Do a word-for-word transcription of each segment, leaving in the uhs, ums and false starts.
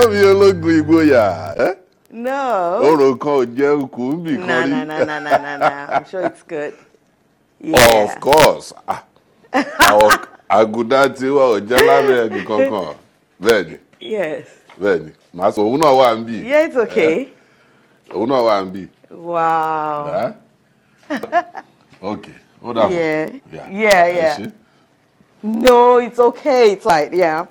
Mami ológun Igboya. Eh? No. Oro kan je ukumbi No, kori. no, no, no, no, no, no. I'm sure it's good. Yeah. Of course. Ah. Àwọn àgùdá tí wà ọ̀jẹ́ lábẹ́ ẹnì kankan. Bẹ́ẹ̀ni. Yes. Bẹ́ẹ̀ni. Màá sọ òun náà wà níbí. Yeah, it's okay. Òun náà wà níbí. Wow. Eh? Okay. Hold on. Yeah. Yeah. Yeah, yeah. No, it's okay. It's right. Yeah.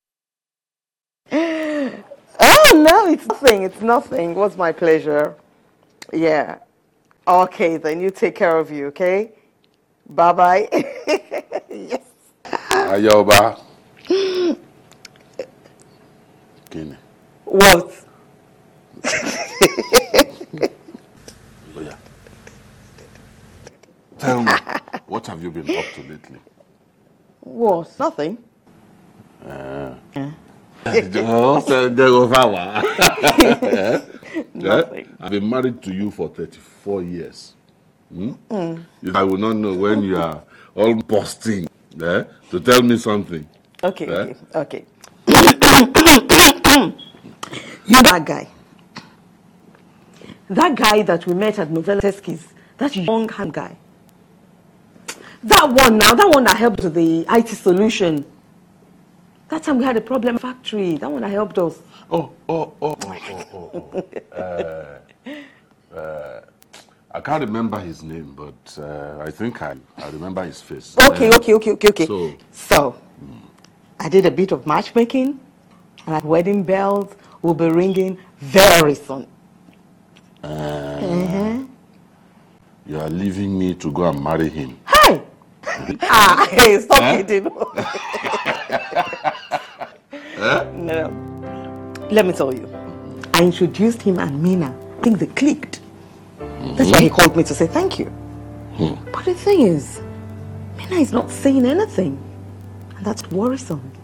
Oh, no, it's nothing. It's nothing. What's my pleasure? Yeah. Okay, then you take care of you, okay? Bye-bye. Yes. Ayoba. Kini. What? Tell me, what have you been up to lately? What? Nothing. Uh, yeah. Nothing. I've been married to you for thirty-four years. Hmm? Mm. I will not know when you are all busting eh, to tell me something. Okay, eh? okay, okay. You that guy. That guy that we met at Novella Teskis, that young hand guy. That one now, that one that helped with the I T solution. That time we had a problem factory. That one that helped us. Oh, oh, oh, oh, oh, oh. oh. uh, uh, I can't remember his name, but uh, I think I, I remember his face. Okay, uh, okay, okay, okay, okay. So, so mm. I did a bit of matchmaking, and wedding bells will be ringing very soon. Uh, mm-hmm. You are leaving me to go and marry him. Hey! ah, hey, stop huh? kidding. huh? No. Let me tell you. I introduced him and Mina. I think they clicked. Mm-hmm. That's why he called me to say thank you. Hmm. But the thing is, Mina is not saying anything. And that's worrisome.